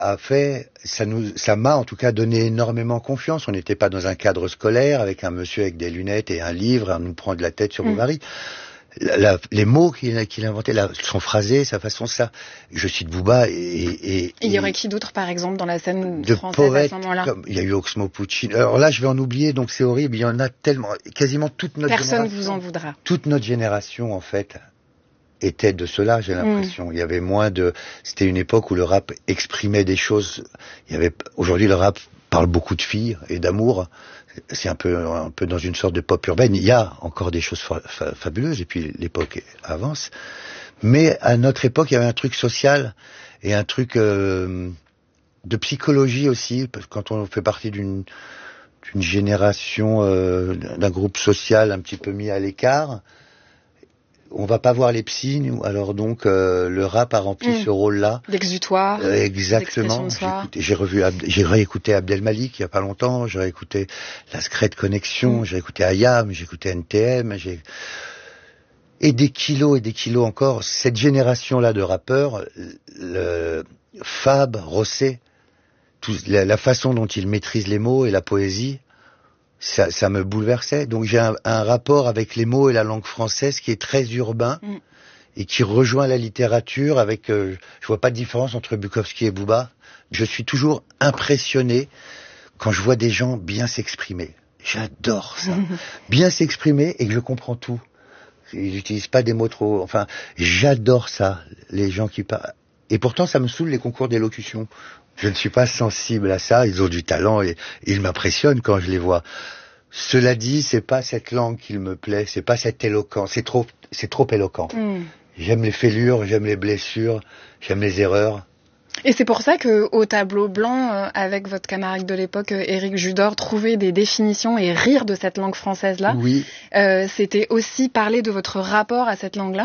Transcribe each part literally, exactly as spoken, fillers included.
a fait, ça nous, ça m'a en tout cas donné énormément confiance. On n'était pas dans un cadre scolaire avec un monsieur avec des lunettes et un livre, à nous prendre la tête sur vos Mmh. maris. La, la, les mots qu'il, qu'il a inventés, la, son phrasé, sa façon, ça. Je cite Booba et... et, et Il y aurait qui d'autre, par exemple, dans la scène de française à poètes, ce moment-là? comme il y a eu Oxmo Puccini. Alors là, je vais en oublier, donc c'est horrible. Il y en a tellement, quasiment toute notre Personne génération. vous en voudra. Toute notre génération, en fait, était de cela, j'ai l'impression. Mmh. Il y avait moins de... C'était une époque où le rap exprimait des choses. Il y avait... Aujourd'hui, le rap parle beaucoup de filles et d'amour. C'est un peu, un peu dans une sorte de pop urbaine. Il y a encore des choses fa- fa- fabuleuses, et puis l'époque avance. Mais à notre époque, il y avait un truc social et un truc euh, de psychologie aussi, parce que quand on fait partie d'une, d'une génération, euh, d'un groupe social un petit peu mis à l'écart, on va pas voir les psys, nous. Alors donc euh, le rap a rempli mmh. ce rôle-là. L'exutoire. Euh, exactement. J'ai, écouté, j'ai revu, j'ai réécouté Abdel Malik il y a pas longtemps. J'ai réécouté La Secret Connexion. Mmh. J'ai écouté Ayam. J'ai écouté N T M. J'ai et des kilos et des kilos encore. Cette génération-là de rappeurs, le Fab, Rossé, tout, la, la façon dont ils maîtrisent les mots et la poésie. Ça, ça me bouleversait. Donc j'ai un, un rapport avec les mots et la langue française qui est très urbain mmh. et qui rejoint la littérature avec... Euh, je vois pas de différence entre Bukowski et Booba. Je suis toujours impressionné quand je vois des gens bien s'exprimer. J'adore ça. Bien s'exprimer et que je comprends tout. Ils n'utilisent pas des mots trop... Enfin, j'adore ça, les gens qui parlent. Et pourtant, ça me saoule les concours d'élocution. Je ne suis pas sensible à ça. Ils ont du talent et, et ils m'impressionnent quand je les vois. Cela dit, c'est pas cette langue qui me plaît, c'est pas cette éloquence. C'est trop, c'est trop éloquent. Mm. J'aime les fêlures, j'aime les blessures, j'aime les erreurs. Et c'est pour ça que au tableau blanc, euh, avec votre camarade de l'époque, euh, Éric Judor, trouver des définitions et rire de cette langue française-là. Oui. Euh, c'était aussi parler de votre rapport à cette langue-là.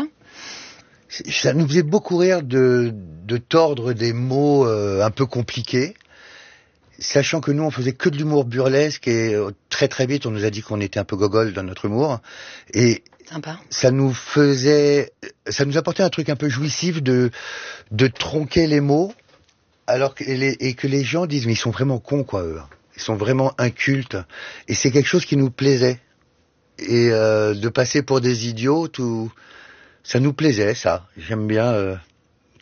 Ça nous faisait beaucoup rire de, de tordre des mots euh, un peu compliqués, sachant que nous on faisait que de l'humour burlesque et euh, très très vite on nous a dit qu'on était un peu gogol dans notre humour et sympa. Ça nous faisait, ça nous apportait un truc un peu jouissif de de tronquer les mots, alors que les, et que les gens disent mais ils sont vraiment cons quoi eux, ils sont vraiment incultes et c'est quelque chose qui nous plaisait et euh, de passer pour des idiots tout. Ça nous plaisait, ça. J'aime bien... Euh, Pourquoi ?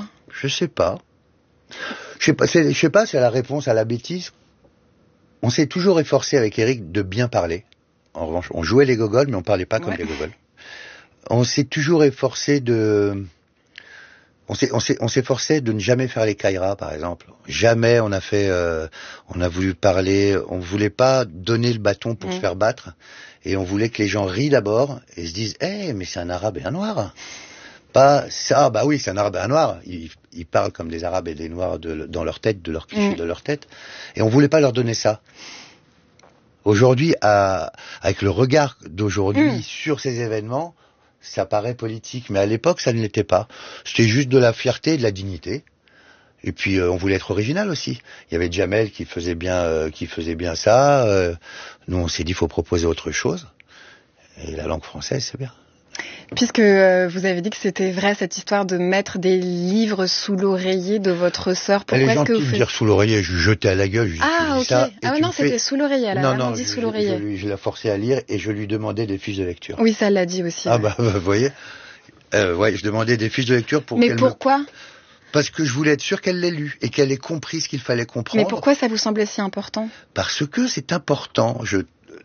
Je sais pas. Je sais pas, c'est, je sais pas, c'est la réponse à la bêtise. On s'est toujours efforcé avec Eric de bien parler. En revanche, on jouait les gogoles, mais on parlait pas comme ouais. des gogoles. On s'est toujours efforcé de... On s'est, on s'est, on s'est forcé de ne jamais faire les kairas, par exemple. Jamais on a fait... Euh, on a voulu parler... On voulait pas donner le bâton pour mmh. se faire battre. Et on voulait que les gens rient d'abord et se disent « Eh, hey, mais c'est un arabe et un noir !» Pas ça, bah oui, c'est un arabe et un noir. Ils, ils parlent comme des arabes et des noirs de, dans leur tête, de leur cliché, mmh. de leur tête. Et on voulait pas leur donner ça. Aujourd'hui, à, avec le regard d'aujourd'hui mmh. sur ces événements, ça paraît politique. Mais à l'époque, ça ne l'était pas. C'était juste de la fierté et de la dignité. Et puis euh, on voulait être original aussi. Il y avait Jamel qui faisait bien, euh, qui faisait bien ça. Euh, nous on s'est dit faut proposer autre chose. Et la langue française c'est bien. Puisque euh, vous avez dit que c'était vrai cette histoire de mettre des livres sous l'oreiller de votre sœur, pourquoi elle est est-ce gentille que vous de faites... dire sous l'oreiller, je lui jetais à la gueule. Je lui ah ok. Ça, ah non c'était fais... sous l'oreiller. Elle a non non, dit je, sous l'oreiller. Je, je, je, je l'ai forcé à lire et je lui demandais des fiches de lecture. Oui ça l'a dit aussi. Ah ouais. bah vous voyez, euh, ouais je demandais des fiches de lecture pour. Mais qu'elle pourquoi me... Parce que je voulais être sûr qu'elle l'ait lu et qu'elle ait compris ce qu'il fallait comprendre. Mais pourquoi ça vous semblait si important ? Parce que c'est important. Je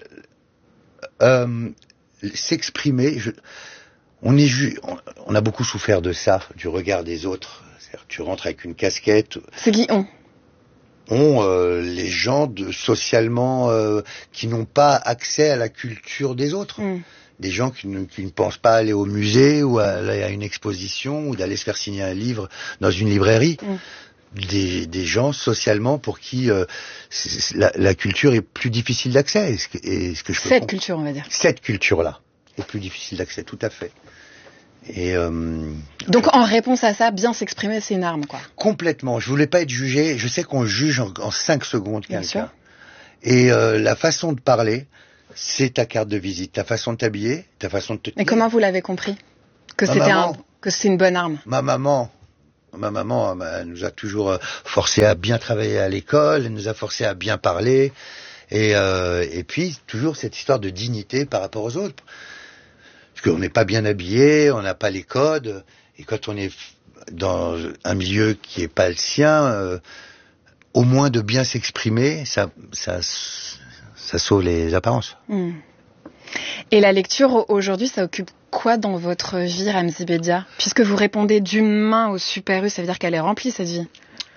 euh, s'exprimer. Je... On est ju... on a beaucoup souffert de ça, du regard des autres. C'est-à-dire, tu rentres avec une casquette. C'est qui on ? On, euh, les gens de socialement euh, qui n'ont pas accès à la culture des autres. Mm. Des gens qui ne, qui ne pensent pas aller au musée ou à, à une exposition ou d'aller se faire signer un livre dans une librairie. Mm. Des, des gens socialement pour qui euh, la, la culture est plus difficile d'accès. Est-ce que, est-ce que je peux Cette culture, on va dire. Cette culture-là est plus difficile d'accès, tout à fait. Et euh, donc en réponse à ça, bien s'exprimer, c'est une arme, quoi. Complètement. Je voulais pas être jugé. Je sais qu'on juge en, en cinq secondes bien quelqu'un. Sûr. Et euh, la façon de parler, c'est ta carte de visite, ta façon de t'habiller, ta façon de te tenir. Mais comment vous l'avez compris que Ma c'était maman, un, que c'est une bonne arme? Ma maman, Ma maman elle nous a toujours forcé à bien travailler à l'école, elle nous a forcé à bien parler, et, euh, et puis toujours cette histoire de dignité par rapport aux autres. Parce qu'on n'est pas bien habillé, on n'a pas les codes, et quand on est dans un milieu qui n'est pas le sien, euh, au moins de bien s'exprimer, ça, ça, ça sauve les apparences. Mmh. Et la lecture, aujourd'hui, ça occupe quoi dans votre vie, Ramzy Bedia ? Puisque vous répondez d'humain au Super U, ça veut dire qu'elle est remplie, cette vie.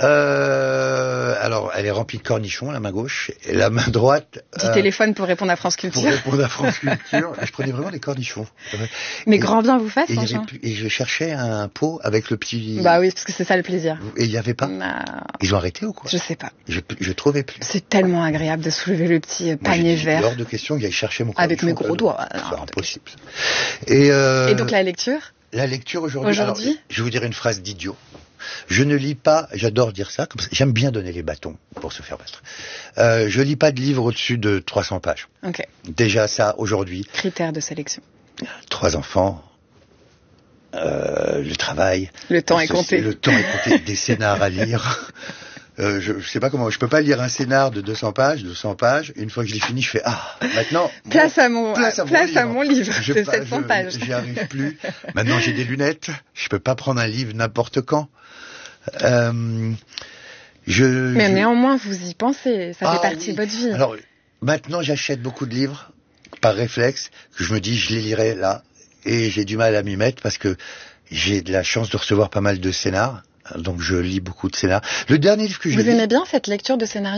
Euh, alors, elle est remplie de cornichons, la main gauche, et la main droite... Du euh, téléphone pour répondre à France Culture. Pour répondre à France Culture, je prenais vraiment des cornichons. Mais et, grand bien vous fasse, et, franchement. Plus, et je cherchais un pot avec le petit... Bah oui, parce que c'est ça le plaisir. Et il n'y avait pas bah... Ils ont arrêté ou quoi ? Je sais pas. Je, je trouvais plus. C'est tellement agréable de soulever le petit panier Moi, vert. C'est hors de question qu'il aille chercher mon cornichon. Avec mes gros doigts. C'est impossible. Et, euh, et donc la lecture ? La lecture aujourd'hui... Aujourd'hui alors, je vais vous dire une phrase d'idiot. Je ne lis pas, j'adore dire ça, comme ça, j'aime bien donner les bâtons pour se faire battre. Euh, je lis pas de livres au-dessus de trois cents pages. Okay. Déjà ça, aujourd'hui. Critères de sélection. Trois enfants, euh, le travail. Le temps est compté. Le temps est compté, des scénars à lire. Euh, je, je sais pas comment, je peux pas lire un scénar de deux cents pages, deux cents pages. Une fois que je l'ai fini, je fais ah, maintenant. Place à mon, place à mon place livre, à mon livre je, de sept cents je, pages. J'y arrive plus. Maintenant, j'ai des lunettes. Je peux pas prendre un livre n'importe quand. Euh, je, Mais je... néanmoins, vous y pensez. Ça ah, fait partie oui. de votre vie. Alors, maintenant, j'achète beaucoup de livres par réflexe que je me dis, je les lirai là, et j'ai du mal à m'y mettre parce que j'ai de la chance de recevoir pas mal de scénars. Donc je lis beaucoup de scénars. Le dernier livre que j'ai Vous lu... aimez bien cette lecture de scénario ?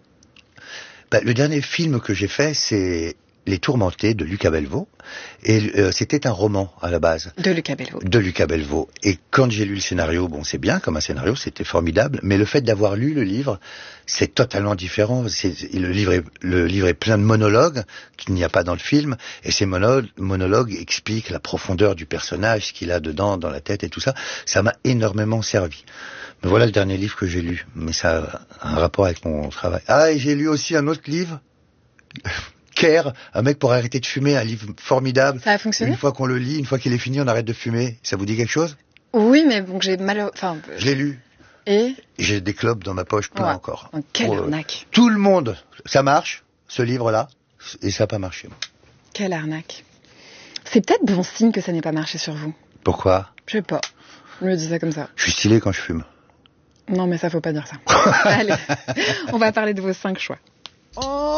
Bah, le dernier film que j'ai fait, c'est Les Tourmentés de Luc Abelvaux. Et euh, c'était un roman à la base. De Luc Abelvaux. De Luc Abelvaux. Et quand j'ai lu le scénario, bon, c'est bien comme un scénario, c'était formidable. Mais le fait d'avoir lu le livre, c'est totalement différent. C'est, le, livre est, le livre est plein de monologues qu'il n'y a pas dans le film. Et ces mono, monologues expliquent la profondeur du personnage, ce qu'il a dedans, dans la tête et tout ça. Ça m'a énormément servi. Mais voilà le dernier livre que j'ai lu. Mais ça a un rapport avec mon travail. Ah, et j'ai lu aussi un autre livre. Care, un mec pour arrêter de fumer, un livre formidable. Ça a fonctionné ? Une fois qu'on le lit, une fois qu'il est fini, on arrête de fumer. Ça vous dit quelque chose ? Oui, mais bon, j'ai mal... Enfin, je l'ai lu. Et j'ai des clopes dans ma poche, plein ouais. encore. Donc, quelle pour, arnaque. Euh, tout le monde, ça marche, ce livre-là, et ça n'a pas marché. Quelle arnaque. C'est peut-être bon signe que ça n'ait pas marché sur vous. Pourquoi ? Je sais pas. Je me dis ça comme ça. Je suis stylé quand je fume. Non, mais ça faut pas dire ça. Allez, on va parler de vos cinq choix.